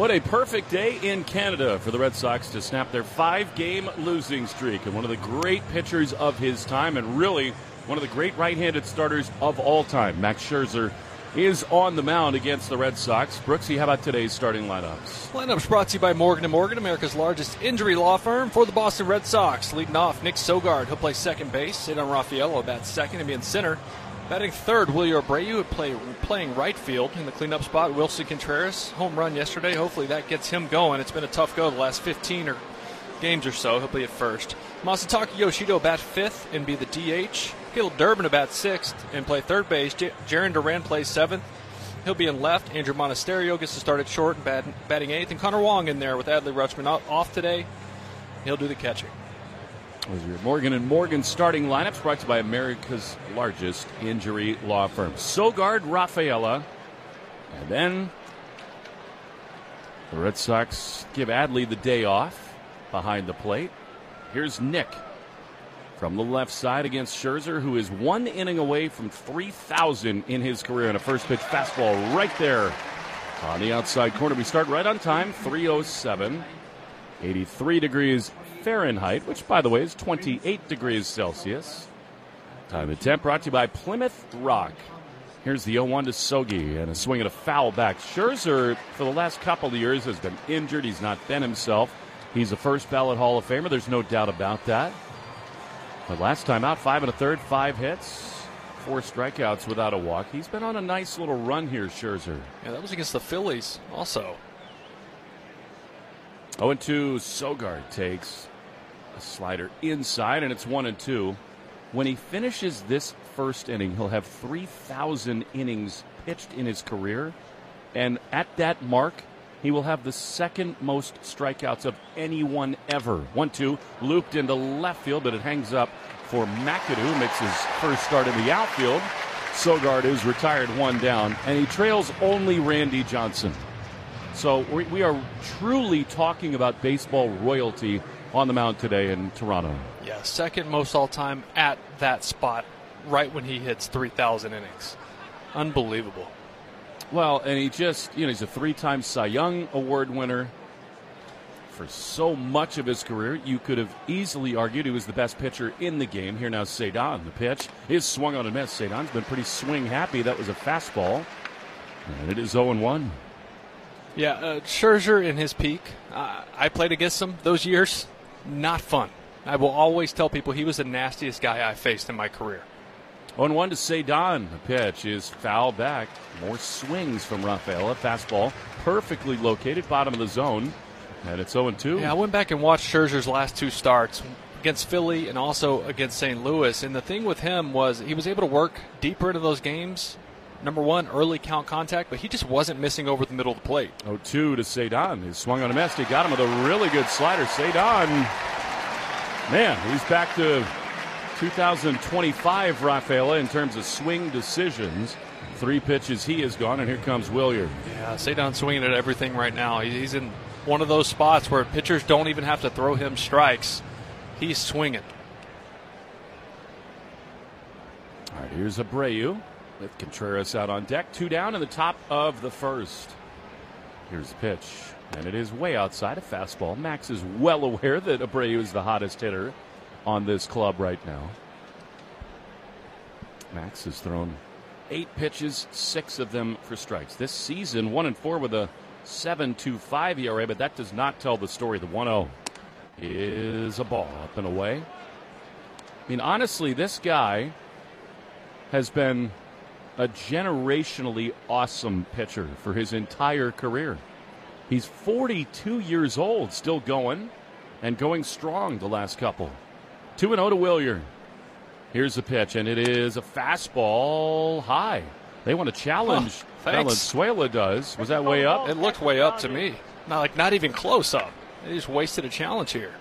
What a perfect day in Canada for the Red Sox to snap their 5-game losing streak. And one of the great pitchers of his time, and really one of the great right-handed starters of all time, Max Scherzer, is on the mound against the Red Sox. Brooksy, how about today's starting lineups? Lineups brought to you by Morgan & Morgan, America's largest injury law firm for the Boston Red Sox. Leading off, Nick Sogard. He'll play second base. Ceddanne Rafaela will bat second and be in center. Batting third, Wilyer Abreu playing right field in the cleanup spot. Wilson Contreras, home run yesterday. Hopefully that gets him going. It's been a tough go the last 15 games or so. He'll be at first. Masataka Yoshida bat fifth and be the DH. Caleb Durbin will bat sixth and play third base. Jarren Duran plays seventh. He'll be in left. Andrew Monasterio gets to start at short and batting eighth. And Connor Wong in there with Adley Rutschman off today. He'll do the catching. Was your Morgan & Morgan starting lineups brought to you by America's largest injury law firm. Sogard, Rafaela, and then the Red Sox give Adley the day off behind the plate. Here's Nick from the left side against Scherzer, who is 1 inning away from 3,000 in his career, and a first pitch fastball right there on the outside corner. We start right on time, 3:07, 83 degrees Fahrenheit, which, by the way, is 28 degrees Celsius. Time and temp brought to you by Plymouth Rock. Here's the 0-1 to Sogi, and a swing and a foul back. Scherzer, for the last couple of years, has been injured. He's not been himself. He's a first-ballot Hall of Famer. There's no doubt about that. But last time out, 5 1/3, 5 hits, 4 strikeouts without a walk. He's been on a nice little run here, Scherzer. Yeah, that was against the Phillies also. 0-2, Sogard takes a slider inside, and it's 1-2. When he finishes this first inning, he'll have 3,000 innings pitched in his career. And at that mark, he will have the second most strikeouts of anyone ever. 1-2, looped into left field, but it hangs up for McAdoo. Makes his first start in the outfield. Sogard is retired, 1 down, and he trails only Randy Johnson. So we are truly talking about baseball royalty on the mound today in Toronto. Yeah, second most all-time at that spot right when he hits 3,000 innings. Unbelievable. Well, and he just, he's a 3-time Cy Young Award winner. For so much of his career, you could have easily argued he was the best pitcher in the game. Here now, Ceddanne. The pitch is swung on and missed. Ceddanne's been pretty swing happy. That was a fastball. And it is 0-1. Yeah, Scherzer in his peak. I played against him those years. Not fun. I will always tell people he was the nastiest guy I faced in my career. 0-1 to Ceddanne. The pitch is foul back. More swings from Rafaela. Fastball perfectly located, bottom of the zone. And it's 0-2. Yeah, I went back and watched Scherzer's last 2 starts against Philly and also against St. Louis. And the thing with him was he was able to work deeper into those games. Number one, early count contact, but he just wasn't missing over the middle of the plate. 0-2 to Ceddanne. He swung on a miss. He got him with a really good slider. Ceddanne, man, he's back to 2025 Rafaela in terms of swing decisions. 3 pitches, he is gone, and here comes Wilyer. Yeah, Ceddanne swinging at everything right now. He's in one of those spots where pitchers don't even have to throw him strikes. He's swinging. All right, here's Abreu with Contreras out on deck. 2 down in the top of the first. Here's the pitch, and it is way outside a fastball. Max is well aware that Abreu is the hottest hitter on this club right now. Max has thrown 8 pitches, 6 of them for strikes. This season, 1-4 with a 7.25 ERA, but that does not tell the story. The 1-0 is a ball up and away. I mean, honestly, this guy has been a generationally awesome pitcher for his entire career. He's 42 years old, still going, and going strong the last couple. 2-0 to Wilyer. Here's the pitch, and it is a fastball high. They want to challenge. Valenzuela does. Was that way up? It looked way up to me. Not even close up. They just wasted a challenge here.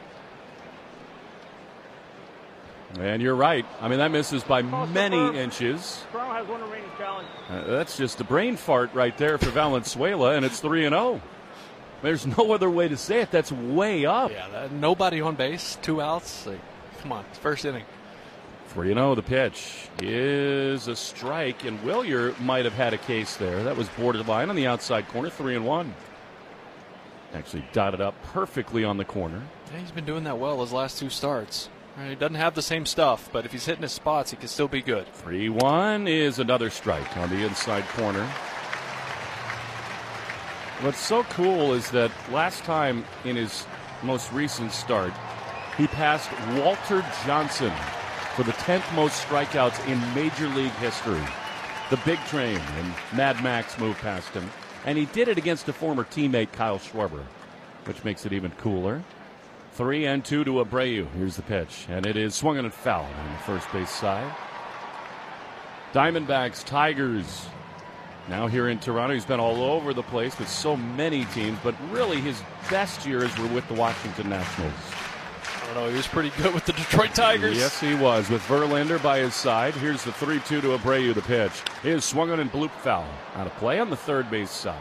And you're right. I mean, that misses by many inches. Toronto has 1 remaining challenge. That's just a brain fart right there for Valenzuela, and it's 3-0. There's no other way to say it. That's way up. Yeah, nobody on base, 2 outs. Come on, it's first inning. 3-0. The pitch is a strike, and Wilyer might have had a case there. That was borderline on the outside corner, 3-1. Actually dotted up perfectly on the corner. Yeah, he's been doing that well his last 2 starts. He doesn't have the same stuff, but if he's hitting his spots, he can still be good. 3-1 is another strike on the inside corner. What's so cool is that last time in his most recent start, he passed Walter Johnson for the 10th most strikeouts in Major League history. The big train and Mad Max moved past him, and he did it against a former teammate, Kyle Schwarber, which makes it even cooler. 3-2 to Abreu. Here's the pitch, and it is swung and foul on the first base side. Diamondbacks, Tigers. Now here in Toronto, he's been all over the place with so many teams, but really his best years were with the Washington Nationals. I don't know, he was pretty good with the Detroit Tigers. Yes, he was, with Verlander by his side. Here's the 3-2 to Abreu, the pitch. He is swung on and bloop foul. Out of play on the third base side.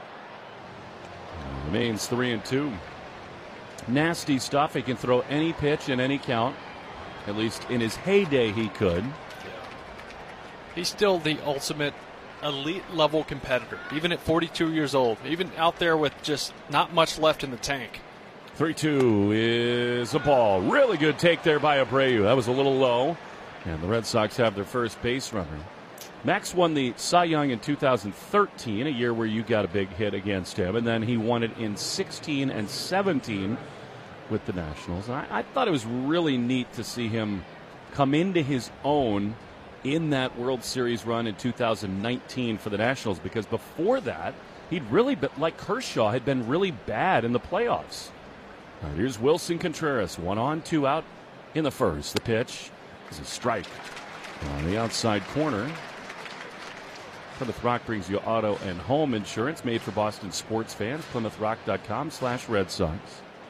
It remains 3-2. Nasty stuff. He can throw any pitch in any count. At least in his heyday he could. Yeah. He's still the ultimate elite level competitor, even at 42 years old, even out there with just not much left in the tank. 3-2 is a ball. Really good take there by Abreu. That was a little low. And the Red Sox have their first base runner. Max won the Cy Young in 2013, a year where you got a big hit against him. And then he won it in 16 and 17 with the Nationals. And I thought it was really neat to see him come into his own in that World Series run in 2019 for the Nationals, because before that, he'd really been, like Kershaw, had been really bad in the playoffs. Now, here's Wilson Contreras, 1 on, 2 out in the first. The pitch is a strike on the outside corner. Plymouth Rock brings you auto and home insurance made for Boston sports fans. PlymouthRock.com/Red Sox.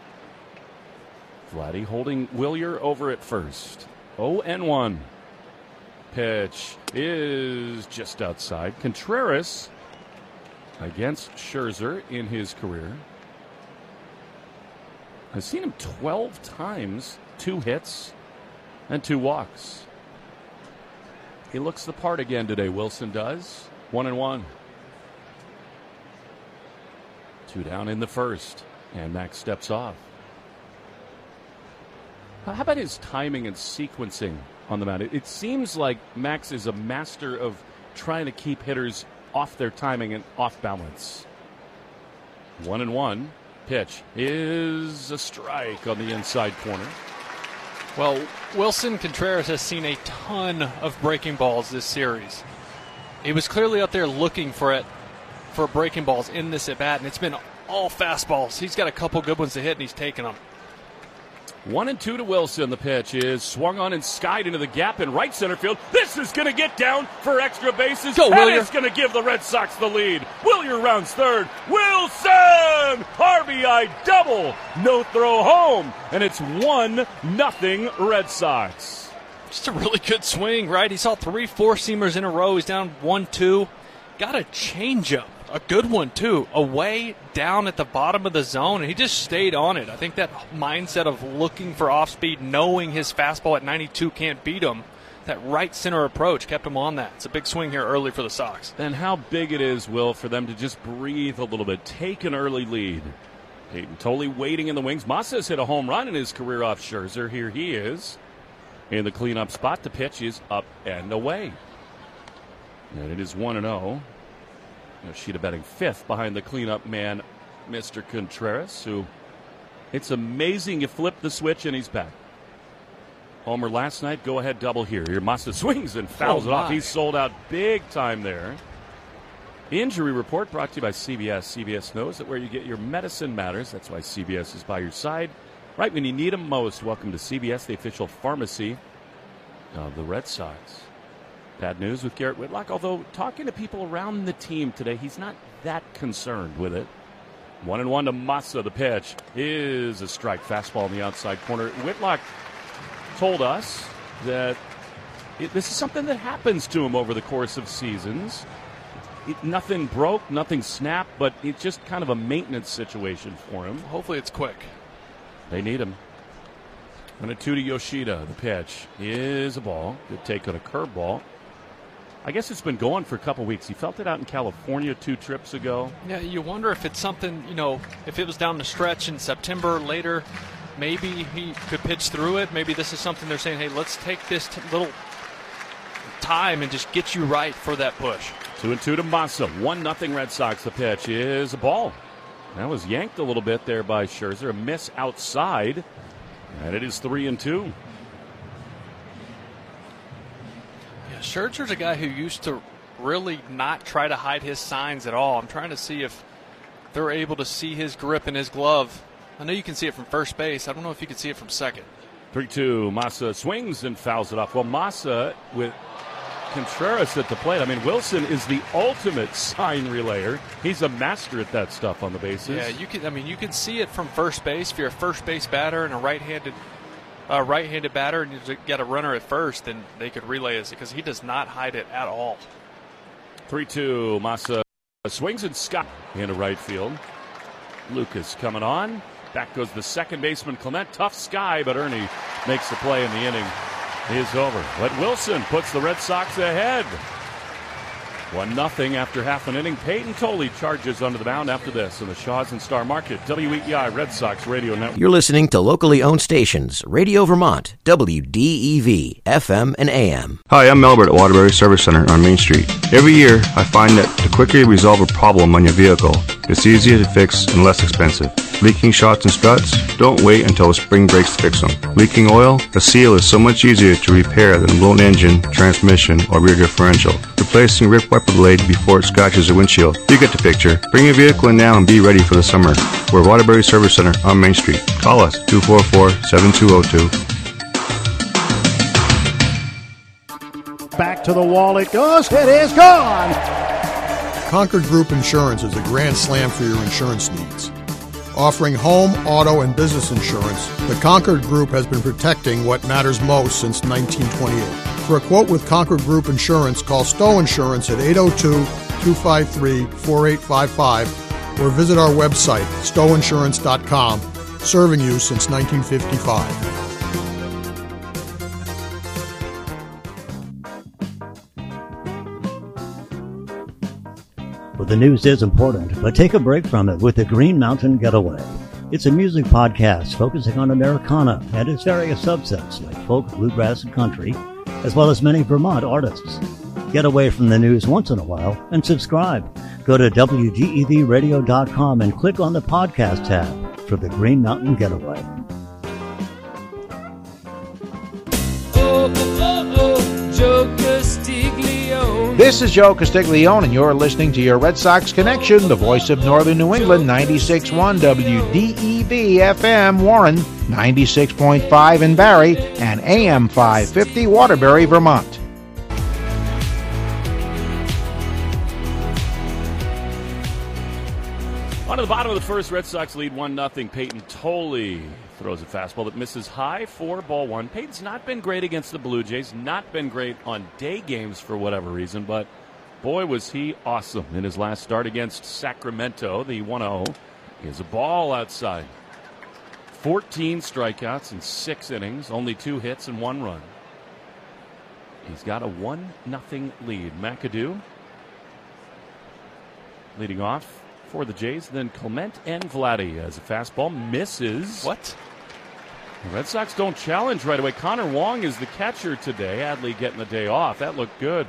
Vladdy holding Wilyer over at first. 0-1. Pitch is just outside. Contreras against Scherzer in his career. I've seen him 12 times, 2 hits and 2 walks. He looks the part again today, Wilson does. 1-1. 2 down in the first, and Max steps off. How about his timing and sequencing on the mound? It seems like Max is a master of trying to keep hitters off their timing and off balance. 1-1. Pitch is a strike on the inside corner. Well, Wilson Contreras has seen a ton of breaking balls this series. He was clearly out there looking for breaking balls in this at bat, and it's been all fastballs. He's got a couple good ones to hit, and he's taking them. 1-2 to Wilson. The pitch is swung on and skied into the gap in right center field. This is going to get down for extra bases. Go, Wilyer. It's going to give the Red Sox the lead. Wilyer rounds third. Wilson! RBI double. No throw home. And it's 1-0 Red Sox. Just a really good swing, right? He saw 3 4-seamers in a row. He's down 1-2. Got a changeup. A good one, too. Away down at the bottom of the zone, and he just stayed on it. I think that mindset of looking for off-speed, knowing his fastball at 92 can't beat him, that right center approach kept him on that. It's a big swing here early for the Sox. And how big it is, Will, for them to just breathe a little bit, take an early lead. Peyton Tolley waiting in the wings. Masa's hit a home run in his career off Scherzer. Here he is in the cleanup spot. The pitch is up and away. And it is 1-0. Yoshida batting 5th behind the cleanup man, Mr. Contreras, who it's amazing you flip the switch and he's back. Homer last night, go-ahead double here. Here Masa swings and fouls it off. He's sold out big time there. Injury report brought to you by CVS. CVS knows that where you get your medicine matters. That's why CVS is by your side right when you need them most. Welcome to CVS, the official pharmacy of the Red Sox. Bad news with Garrett Whitlock, although talking to people around the team today, he's not that concerned with it. 1-1 to Masa. The pitch is a strike. Fastball on the outside corner. Whitlock told us that this is something that happens to him over the course of seasons. Nothing broke, nothing snapped, but it's just kind of a maintenance situation for him. Hopefully it's quick. They need him. 1-2 to Yoshida. The pitch is a ball. Good take on a curveball. I guess it's been going for a couple weeks. He felt it out in California 2 trips ago. Yeah, you wonder if it's something, if it was down the stretch in September later, maybe he could pitch through it. Maybe this is something they're saying, hey, let's take this little time and just get you right for that push. 2-2 to Massa. 1-0 Red Sox. The pitch is a ball. That was yanked a little bit there by Scherzer. A miss outside. And it is 3-2. Yeah, Scherzer's a guy who used to really not try to hide his signs at all. I'm trying to see if they're able to see his grip in his glove. I know you can see it from first base. I don't know if you can see it from second. 3-2. Massa swings and fouls it off. Well, Massa with Contreras at the plate. I mean, Wilson is the ultimate sign relayer. He's a master at that stuff on the bases. Yeah, you can see it from first base. If you're a first base batter and a right-handed batter, and you got a runner at first, then they could relay it because he does not hide it at all. 3-2. Massa swings and Scott into right field. Lucas coming on. Back goes the second baseman Clement. Tough Sky, but Ernie makes the play in the inning. Is over. But Wilson puts the Red Sox ahead. 1-0 after half an inning. Peyton Tolley charges onto the mound after this in the Shaw's and Star Market. WEEI Red Sox Radio Network. You're listening to locally owned stations. Radio Vermont, WDEV, FM and AM. Hi, I'm Melbert at Waterbury Service Center on Main Street. Every year, I find that the quicker you resolve a problem on your vehicle, it's easier to fix and less expensive. Leaking shocks and struts? Don't wait until the spring breaks to fix them. Leaking oil? A seal is so much easier to repair than a blown engine, transmission, or rear differential. Replacing ripped wiper blade before it scratches the windshield. You get the picture. Bring your vehicle in now and be ready for the summer. We're Waterbury Service Center on Main Street. Call us 244-7202. Back to the wall it goes. It is gone. Concord Group Insurance is a grand slam for your insurance needs. Offering home, auto, and business insurance, the Concord Group has been protecting what matters most since 1928. For a quote with Concord Group Insurance, call Stowe Insurance at 802-253-4855 or visit our website, stoweinsurance.com, serving you since 1955. Well, the news is important, but take a break from it with the Green Mountain Getaway. It's a music podcast focusing on Americana and its various subsets like folk, bluegrass, and country, as well as many Vermont artists. Get away from the news once in a while and subscribe. Go to WGEVradio.com and click on the podcast tab for the Green Mountain Getaway. Joe Castiglione. This is Joe Castiglione, and you're listening to your Red Sox Connection, the voice of Northern New England, 96.1 WDEV FM Warren, 96.5 in Barrie, and AM 550 Waterbury, Vermont. On to the bottom of the first, Red Sox lead 1-0. Peyton Tolley throws a fastball that misses high for ball one. Peyton's not been great against the Blue Jays, not been great on day games for whatever reason, but boy was he awesome in his last start against Sacramento. The 1-0 is a ball outside. 14 strikeouts in 6 innings, only 2 hits and 1 run. He's got a 1-0 lead. McAdoo leading off for the Jays, then Clement and Vladdy as a fastball misses. What? The Red Sox don't challenge right away. Connor Wong is the catcher today. Adley getting the day off. That looked good.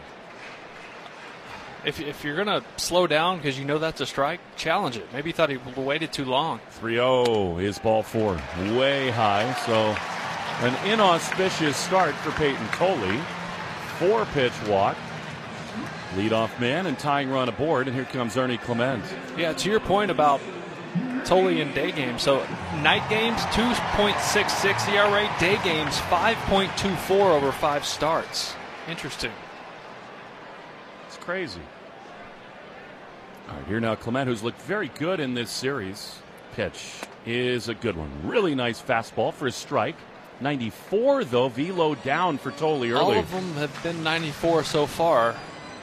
If you're going to slow down because you know that's a strike, challenge it. Maybe he thought he waited too long. 3-0 is ball 4. Way high. So an inauspicious start for Peyton Tolley. 4-pitch walk. Leadoff man and tying run aboard, and here comes Ernie Clement. Yeah, to your point about Tolley in day games. So night games, 2.66 ERA. Day games, 5.24 over 5 starts. Interesting. It's crazy. All right, here now Clement, who's looked very good in this series. Pitch is a good one. Really nice fastball for a strike. 94, though. Velo down for Tolley early. All of them have been 94 so far.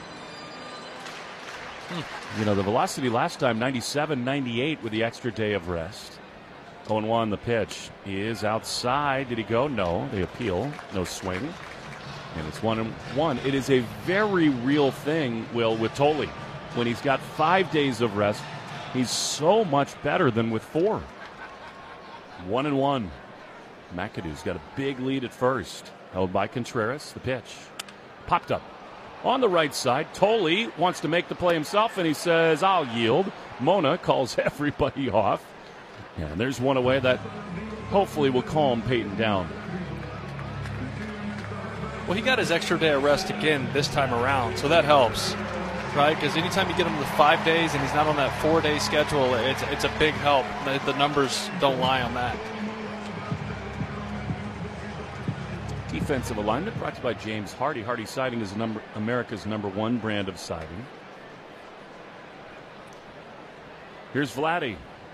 You know, the velocity last time, 97, 98 with the extra day of rest. 0-1, the pitch is outside. Did he go? No. They appeal. No swing. And it's 1-1. It is a very real thing, Will, with Tolley. When he's got 5 days of rest, he's so much better than with 4. 1-1. McAdoo's got a big lead at first. Held by Contreras. The pitch. Popped up. On the right side, Tolley wants to make the play himself, and he says, I'll yield. Mona calls everybody off. And there's one away that hopefully will calm Peyton down. Well, he got his extra day of rest again this time around, so that helps, right? Because anytime you get him to 5 days and he's not on that 4-day schedule, it's a big help. The numbers don't lie on that. Defensive alignment brought to you by James Hardy. Hardy Siding is America's #1 brand of siding. Here's Vladdy.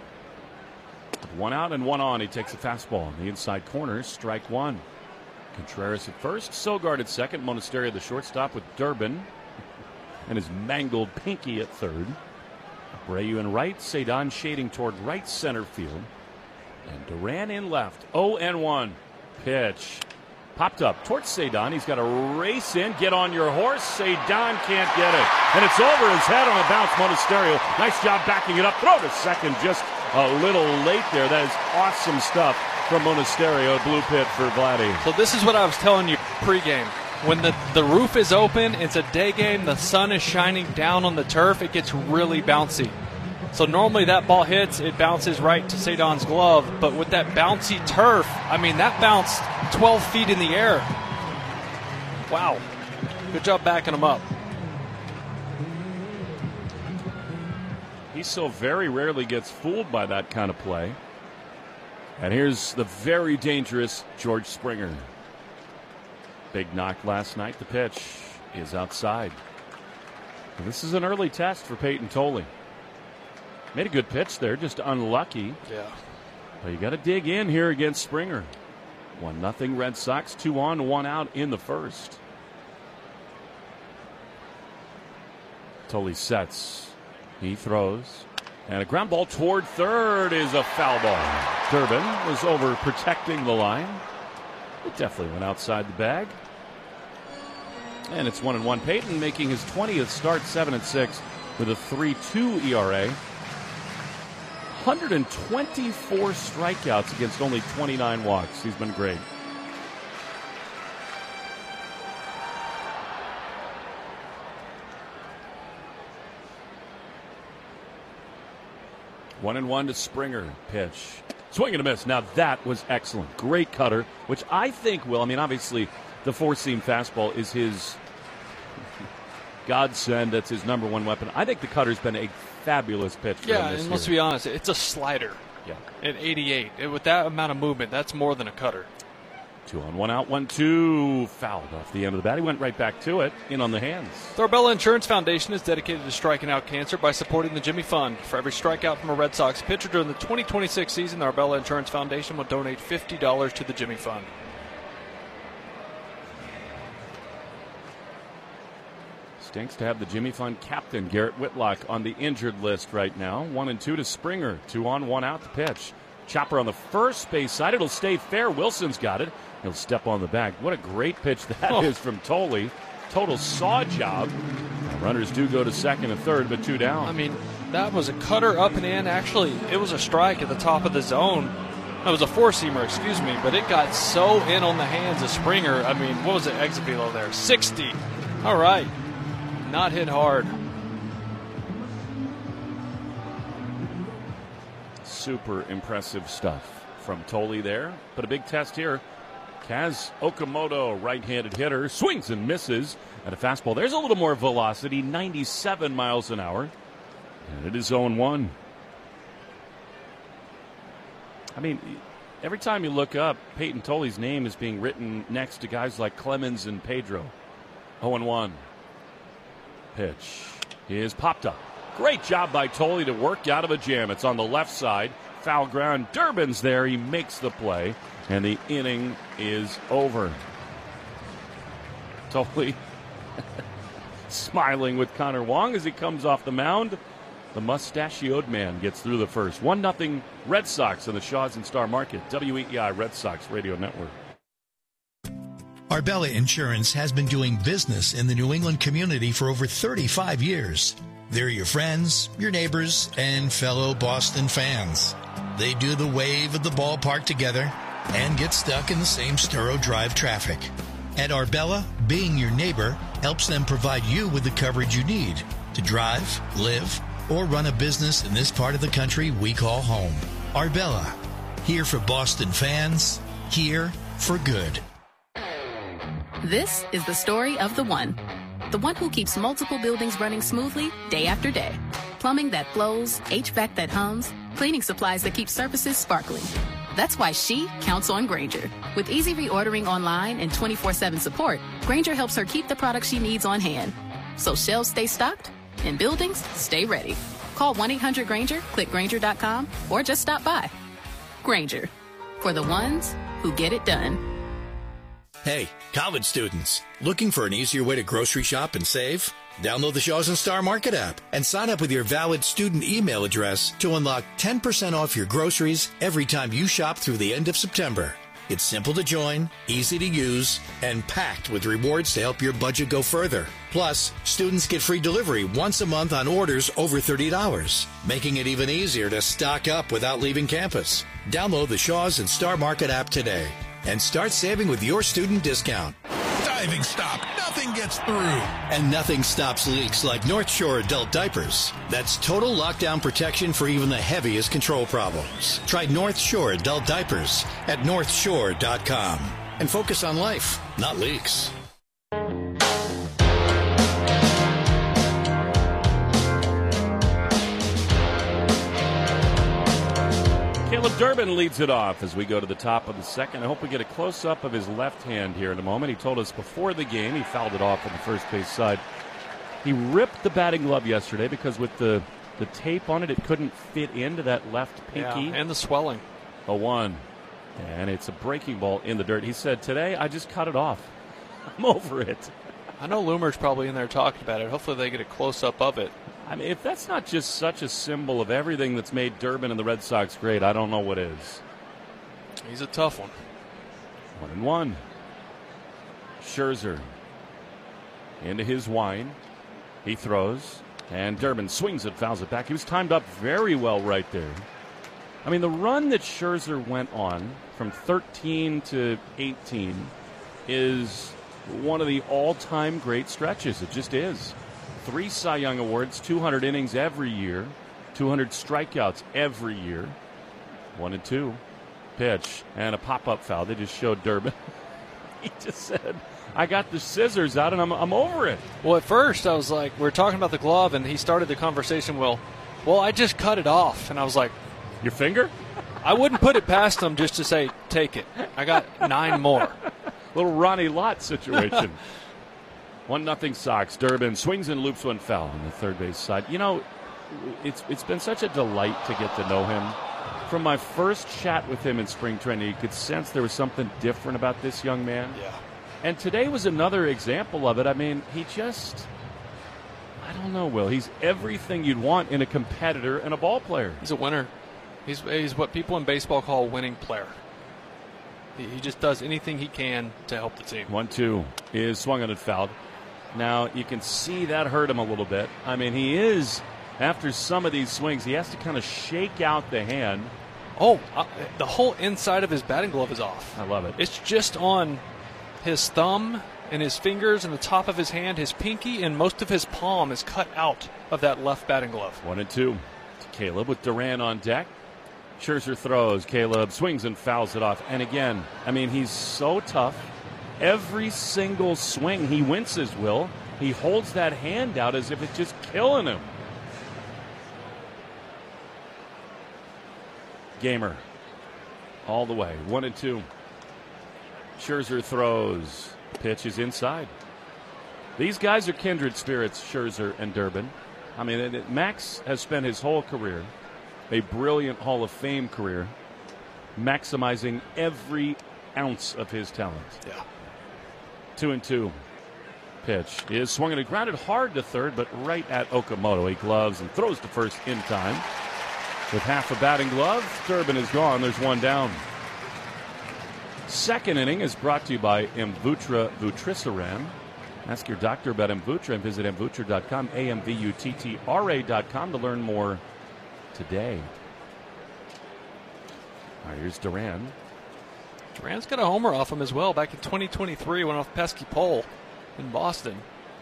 1 out and 1 on. He takes a fastball in the inside corner. Strike 1. Contreras at first. Sogard at second. Monasterio the shortstop with Durbin and his mangled Pinky at third. Abreu in right. Cedon shading toward right center field. And Duran in left. 0-1. Pitch. Popped up towards Cedon. He's got to race in. Get on your horse. Cedon can't get it. And it's over his head on a bounce. Monasterio. Nice job backing it up. Throw to second. Just a little late there. That is awesome stuff from Monasterio. Blue pit for Vladdy. So this is what I was telling you pregame. When the roof is open, it's a day game, the sun is shining down on the turf, it gets really bouncy. So normally that ball hits, it bounces right to Cedon's glove, but with that bouncy turf, I mean, that bounced 12 feet in the air. Wow. Good job backing him up. He so very rarely gets fooled by that kind of play. And here's the very dangerous George Springer. Big knock last night. The pitch is outside. And this is an early test for Peyton Tolley. Made a good pitch there, just unlucky. Yeah. But you got to dig in here against Springer. 1-0 Red Sox, 2 on, 1 out in the first. Tolley sets. He throws. And a ground ball toward third is a foul ball. Durbin was over protecting the line. It definitely went outside the bag. And it's 1-1. Peyton making his 20th start, 7-6 with a 3.2 ERA. 124 strikeouts against only 29 walks. He's been great. One and one to Springer. Pitch. Swing and a miss. Now that was excellent. Great cutter, which I think will, I mean, obviously the four-seam fastball is his godsend. That's his #1 weapon. I think the cutter's been a fabulous pitch for him this year. And let's be honest, it's a slider. Yeah. At 88. With that amount of movement, that's more than a cutter. 2 on, 1 out, 1-2. Fouled off the end of the bat. He went right back to it, in on the hands. The Arbella Insurance Foundation is dedicated to striking out cancer by supporting the Jimmy Fund. For every strikeout from a Red Sox pitcher during the 2026 season, the Arbella Insurance Foundation will donate $50 to the Jimmy Fund. Stinks to have the Jimmy Fund captain, Garrett Whitlock, on the injured list right now. 1-2 to Springer. 2 on, 1 out, the pitch. Chopper on the first base side. It'll stay fair. Wilson's got it. He'll step on the bag. What a great pitch that is from Tolley. Total saw job. Runners do go to second and third, but 2 down. I mean, that was a cutter up and in. Actually, it was a strike at the top of the zone. That was a four-seamer, excuse me, but it got so in on the hands of Springer. I mean, what was the exit velo there? 60. All right. Not hit hard. Super impressive stuff from Tolley there. But a big test here. Kaz Okamoto, right-handed hitter, swings and misses at a fastball. There's a little more velocity, 97 miles an hour. And it is 0-1. I mean, every time you look up, Peyton Tolley's name is being written next to guys like Clemens and Pedro. 0-1. Pitch is popped up. Great job by Tolley to work out of a jam. It's on the left side. Foul ground. Durbin's there. He makes the play. And the inning is over. Tolley smiling with Connor Wong as he comes off the mound. The mustachioed man gets through the first. 1-0 Red Sox in the Shaw's and Star Market. WEEI Red Sox Radio Network. Arbella Insurance has been doing business in the New England community for over 35 years. They're your friends, your neighbors, and fellow Boston fans. They do the wave at the ballpark together and get stuck in the same Sturrow Drive traffic. At Arbella, being your neighbor helps them provide you with the coverage you need to drive, live, or run a business in this part of the country we call home. Arbella, here for Boston fans, here for good. This is the story of the one who keeps multiple buildings running smoothly day after day. Plumbing that flows, HVAC that hums, cleaning supplies that keep surfaces sparkling. That's why she counts on Grainger. With easy reordering online and 24/7 support, Grainger helps her keep the products she needs on hand. So shelves stay stocked and buildings stay ready. Call 1-800-GRAINGER, click Grainger.com, or just stop by. Grainger, for the ones who get it done. Hey, college students, looking for an easier way to grocery shop and save? Download the Shaw's and Star Market app and sign up with your valid student email address to unlock 10% off your groceries every time you shop through the end of September. It's simple to join, easy to use, and packed with rewards to help your budget go further. Plus, students get free delivery once a month on orders over $30, making it even easier to stock up without leaving campus. Download the Shaw's and Star Market app today and start saving with your student discount. Diving stop. Nothing gets through. And nothing stops leaks like North Shore adult diapers. That's total lockdown protection for even the heaviest control problems. Try North Shore adult diapers at northshore.com. And focus on life, not leaks. Caleb Durbin leads it off as we go to the top of the second. I hope we get a close-up of his left hand here in a moment. He told us before the game he fouled it off on the first base side. He ripped the batting glove yesterday because with the tape on it, it couldn't fit into that left pinky. Yeah, and the swelling. 0-1. And it's a breaking ball in the dirt. He said, today I just cut it off. I'm over it. I know Loomer's probably in there talking about it. Hopefully they get a close-up of it. I mean, if that's not just such a symbol of everything that's made Durbin and the Red Sox great, I don't know what is. He's a tough one. 1-1. Scherzer into his wind. He throws, and Durbin swings it, fouls it back. He was timed up very well right there. I mean, the run that Scherzer went on from 13 to 18 is one of the all-time great stretches. It just is. 3 Cy Young Awards, 200 innings every year, 200 strikeouts every year. 1-2. Pitch and a pop-up foul. They just showed Durbin. He just said, I got the scissors out and I'm over it. Well, at first I was like, we were talking about the glove, and he started the conversation, well, I just cut it off. And I was like, your finger? I wouldn't put it past him just to say, take it. I got 9 more. Little Ronnie Lott situation. 1-0 Sox. Durbin swings and loops one foul on the third base side. You know, it's been such a delight to get to know him. From my first chat with him in spring training, you could sense there was something different about this young man. Yeah. And today was another example of it. I mean, he just, I don't know, Will. He's everything you'd want in a competitor and a ball player. He's a winner. He's what people in baseball call a winning player. He just does anything he can to help the team. 1-2 is swung on and fouled. Now, you can see that hurt him a little bit. I mean, he is, after some of these swings, he has to kind of shake out the hand. Oh, the whole inside of his batting glove is off. I love it. It's just on his thumb and his fingers and the top of his hand. His pinky and most of his palm is cut out of that left batting glove. 1-2 to Caleb with Duran on deck. Scherzer throws. Caleb swings and fouls it off. And again, I mean, he's so tough. Every single swing he winces, Will. He holds that hand out as if it's just killing him. Gamer all the way. 1-2. Scherzer throws. Pitch is inside. These guys are kindred spirits, Scherzer and Durbin. I mean, Max has spent his whole career, a brilliant Hall of Fame career, maximizing every ounce of his talent. Yeah. 2-2. Pitch is swung and grounded hard to third, but right at Okamoto. He gloves and throws to first in time. With half a batting glove, Durbin is gone. There's one down. second inning is brought to you by Mvutra Vutrisiran. Ask your doctor about Mvutra and visit mvutra.com, amvuttra.com to learn more today. All right, here's Duran. Duran's got a homer off him as well back in 2023. Went off pesky pole in Boston.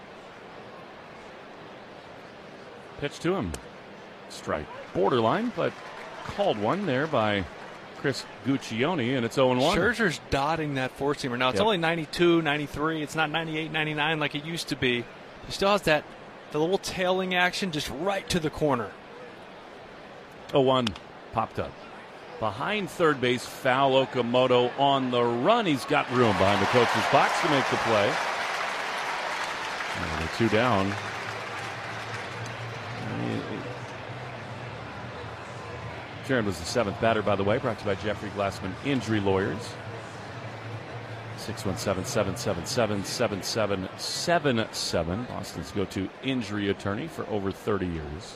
Pitch to him. Strike. Borderline, but called one there by Chris Guccione, and it's 0-1. Scherzer's dotting that four-seamer. Now, it's only 92, 93. It's not 98, 99 like it used to be. He still has the little tailing action just right to the corner. 0-1 popped up. Behind third base, foul. Okamoto on the run. He's got room behind the coach's box to make the play. And 2 down. Jaron was the 7th batter, by the way, brought to you by Jeffrey Glassman Injury Lawyers. 617-777-7777. Boston's go-to injury attorney for over 30 years.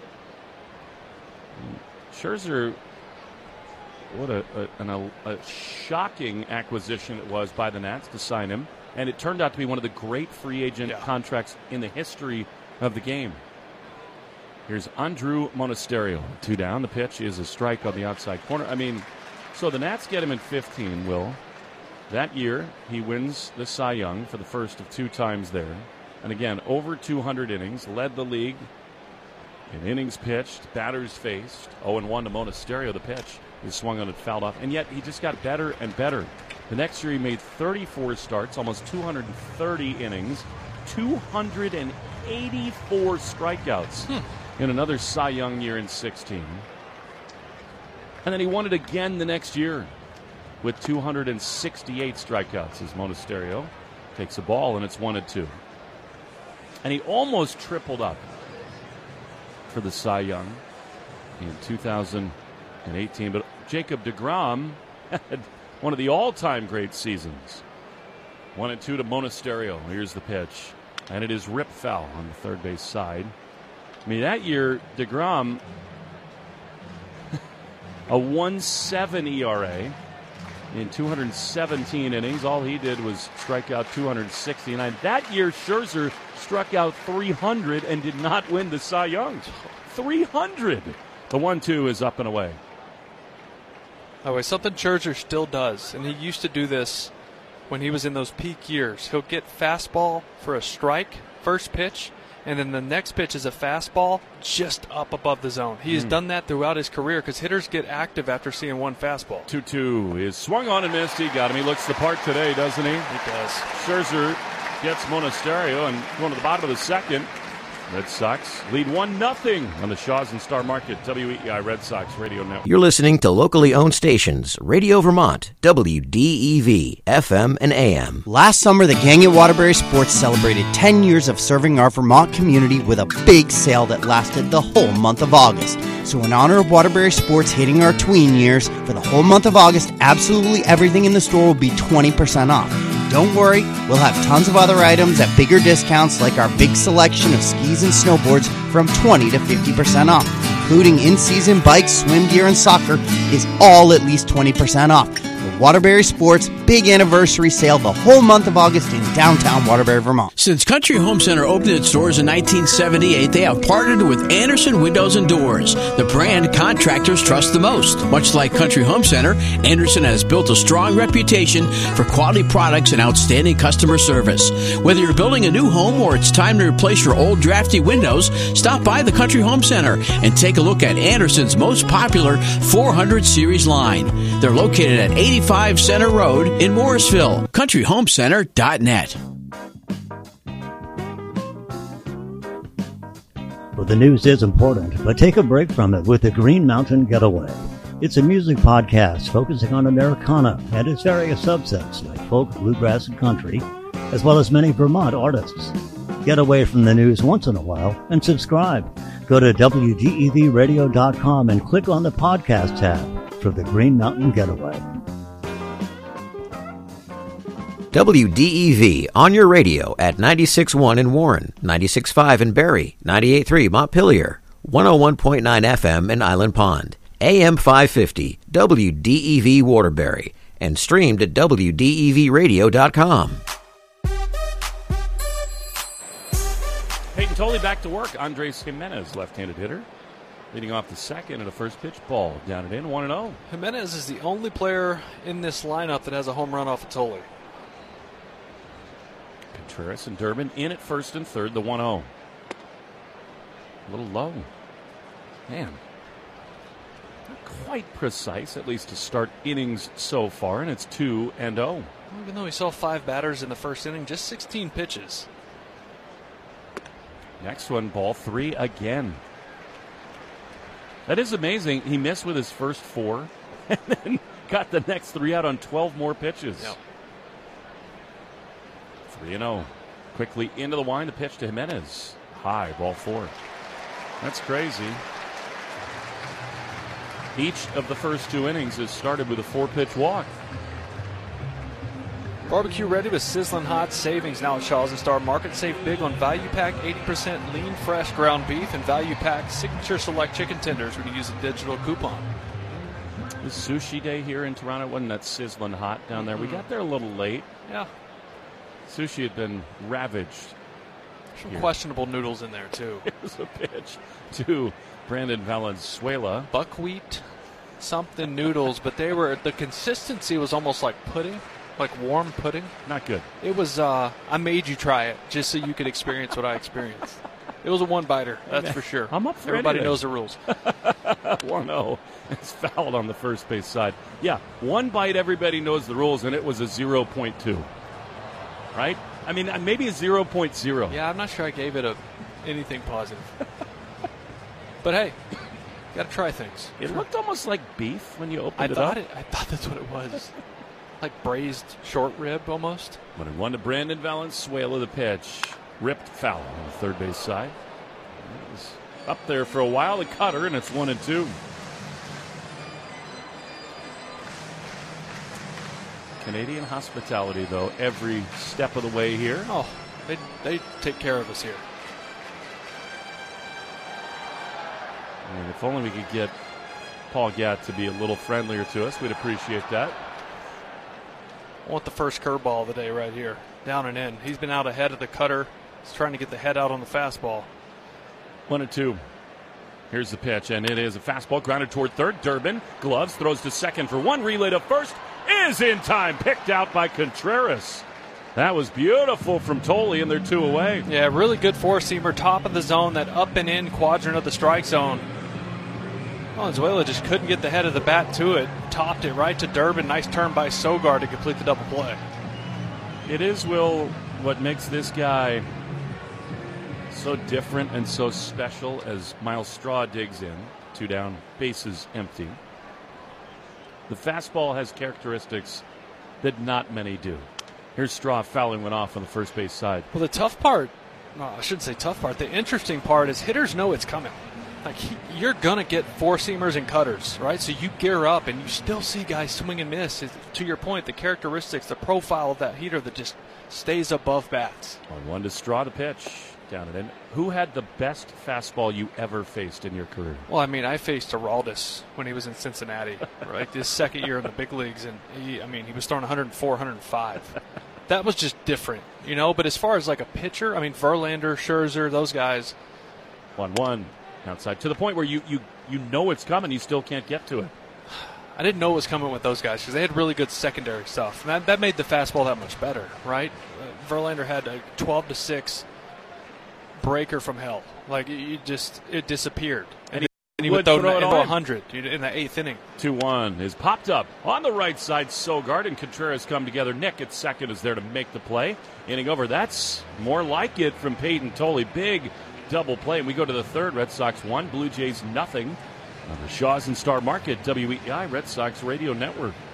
Scherzer, what a shocking acquisition it was by the Nats to sign him. And it turned out to be one of the great free agent contracts in the history of the game. Here's Andrew Monasterio. 2 down. The pitch is a strike on the outside corner. I mean, so the Nats get him in 15, Will. That year, he wins the Cy Young for the first of 2 times there. And again, over 200 innings, led the league in innings pitched, batters faced. 0-1 to Monasterio. The pitch is swung on and fouled off. And yet, he just got better and better. The next year, he made 34 starts, almost 230 innings, 284 strikeouts. In another Cy Young year in 16. And then he won it again the next year with 268 strikeouts as Monasterio takes a ball, and it's 1-2. And he almost tripled up for the Cy Young in 2018. But Jacob deGrom had one of the all-time great seasons. 1-2 to Monasterio. Here's the pitch. And it is rip foul on the third base side. I mean, that year, deGrom, a 1.7 ERA in 217 innings. All he did was strike out 269. That year, Scherzer struck out 300 and did not win the Cy Young. 300! The 1-2 is up and away. Oh, something Scherzer still does, and he used to do this when he was in those peak years. He'll get fastball for a strike, first pitch, and then the next pitch is a fastball just up above the zone. He has done that throughout his career because hitters get active after seeing one fastball. 2-2 is swung on and missed. He got him. He looks the part today, doesn't he? He does. Scherzer gets Monasterio and going to the bottom of the second. Red Sox lead 1-0 on the Shaws and Star Market WEEI Red Sox Radio Network. You're listening to locally owned stations, Radio Vermont, WDEV, FM and AM. Last summer, the gang at Waterbury Sports celebrated 10 years of serving our Vermont community with a big sale that lasted the whole month of August. So in honor of Waterbury Sports hitting our tween years, for the whole month of August, absolutely everything in the store will be 20% off. Don't worry, we'll have tons of other items at bigger discounts like our big selection of skis and snowboards from 20 to 50% off, including in-season bikes, swim gear, and soccer is all at least 20% off. The Waterbury Sports big anniversary sale the whole month of August in downtown Waterbury, Vermont. Since Country Home Center opened its doors in 1978, they have partnered with Anderson Windows and Doors, the brand contractors trust the most. Much like Country Home Center, Anderson has built a strong reputation for quality products and outstanding customer service. Whether you're building a new home or it's time to replace your old drafty windows, stop by the Country Home Center and take a look at Anderson's most popular 400 series line. They're located at 85 Center Road in Morrisville. CountryHomeCenter.net. Well, the news is important, but take a break from it with the Green Mountain Getaway. It's a music podcast focusing on Americana and its various subsets like folk, bluegrass, and country, as well as many Vermont artists. Get away from the news once in a while and subscribe. Go to WDEVradio.com and click on the podcast tab for the Green Mountain Getaway. WDEV on your radio at 96.1 in Warren, 96.5 in Barrie, 98.3 Montpelier, 101.9 FM in Island Pond, AM 550, WDEV Waterbury, and streamed at WDEVradio.com. Peyton Tolley back to work. Andres Jimenez, left-handed hitter, leading off the second and a first pitch ball. Down and in, 1-0. Jimenez is the only player in this lineup that has a home run off of Tolley. Contreras and Durbin in at first and third, the 1-0. A little low. Man. Not quite precise, at least to start innings so far, and it's 2-0. Even though he saw 5 batters in the first inning, just 16 pitches. Next one, ball 3 again. That is amazing. He missed with his first 4 and then got the next 3 out on 12 more pitches. Yep. 3-0. Quickly into the wind, the pitch to Jimenez. High, ball 4. That's crazy. Each of the first 2 innings has started with a 4-pitch walk. Barbecue ready with sizzling hot savings now at Shaw's and Star Market. Save big on Value Pack 80% lean fresh ground beef and Value Pack signature select chicken tenders when you use a digital coupon. It was sushi day here in Toronto. Wasn't that sizzling hot down there? We got there a little late. Yeah. Sushi had been ravaged. Some questionable noodles in there, too. It was a pitch to Brandon Valenzuela. Buckwheat something noodles, but the consistency was almost like pudding. Like warm pudding. Not good. It was, I made you try it just so you could experience what I experienced. It was a one-biter, that's for sure. I'm up for Everybody anything. knows the rules. 1-0. It's fouled on the first base side. Yeah, one bite, everybody knows the rules, and it was a 0.2. Right? I mean, maybe a 0.0. Yeah, I'm not sure I gave it anything positive. But hey, got to try things. It looked almost like beef when you opened it up. I thought that's what it was. Like braised short rib almost. 1-1 to Brandon Valenzuela, the pitch. Ripped foul on the third base side. It was up there for a while, the cutter, and it's 1-2. Canadian hospitality, though, every step of the way here. Oh, they take care of us here. I mean, if only we could get Paul Gatt to be a little friendlier to us, we'd appreciate that. I want the first curveball of the day right here. Down and in. He's been out ahead of the cutter. He's trying to get the head out on the fastball. 1-2. Here's the pitch, and it is a fastball grounded toward third. Durbin, gloves, throws to second for one. Relay to first. Is in time. Picked out by Contreras. That was beautiful from Tolley, and they're 2 away. Yeah, really good four-seamer. Top of the zone, that up and in quadrant of the strike zone. Valenzuela just couldn't get the head of the bat to it. Topped it right to Durbin. Nice turn by Sogard to complete the double play. It is, Will, what makes this guy so different and so special as Miles Straw digs in. 2 down, bases empty. The fastball has characteristics that not many do. Here's Straw fouling one off on the first base side. Well, the tough part, no, I shouldn't say tough part, the interesting part is hitters know it's coming. Like you're going to get four-seamers and cutters, right? So you gear up and you still see guys swing and miss. To your point, the characteristics, the profile of that hitter that just stays above bats. 1-1 to Straw to pitch. Down and in. Who had the best fastball you ever faced in your career? Well, I mean, I faced Araldis when he was in Cincinnati, right? His second year in the big leagues, and he was throwing 104, 105. That was just different, you know? But as far as like a pitcher, I mean, Verlander, Scherzer, those guys. 1-1 outside to the point where you know it's coming, you still can't get to it. I didn't know it was coming with those guys because they had really good secondary stuff. And that made the fastball that much better, right? Verlander had a 12-6 breaker from hell. Like, it disappeared. And he would throw it into 100 in the 8th inning. 2-1 is popped up on the right side. Sogard and Contreras come together. Nick at second is there to make the play. Inning over. That's more like it from Peyton Tolley. Big double play. And we go to the third. Red Sox 1, Blue Jays nothing. On the Shaw's and Star Market, WEI Red Sox Radio Network.